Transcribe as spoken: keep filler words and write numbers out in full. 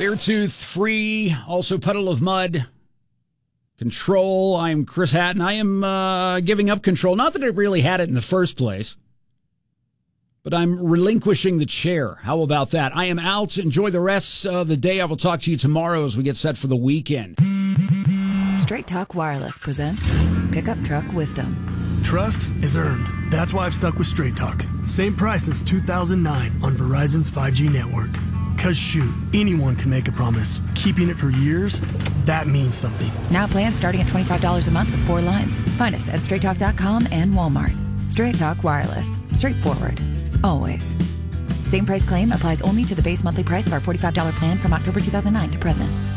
Beartooth, Free, also Puddle of Mud, Control. I'm Chris Hatton. I am uh, giving up control. Not that I really had it in the first place, but I'm relinquishing the chair. How about that? I am out. Enjoy the rest of the day. I will talk to you tomorrow as we get set for the weekend. Straight Talk Wireless presents Pickup Truck Wisdom. Trust is earned. That's why I've stuck with Straight Talk. Same price since two thousand nine on Verizon's five G network. Cause shoot, anyone can make a promise. Keeping it for years, that means something. Now plans starting at twenty-five dollars a month with four lines. Find us at straight talk dot com and Walmart. Straight Talk Wireless. Straightforward. Always. Same price claim applies only to the base monthly price of our forty-five dollars plan from October two thousand nine to present.